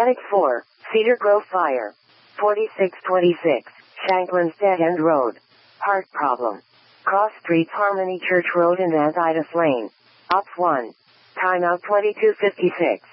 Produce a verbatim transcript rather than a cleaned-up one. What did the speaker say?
Attic four, Cedar Grove Fire. forty-six twenty-six, Shankland's Dead End Road. Heart problem. Cross Streets, Harmony Church Road and Antidas Lane. Ops one. Timeout twenty-two fifty-six.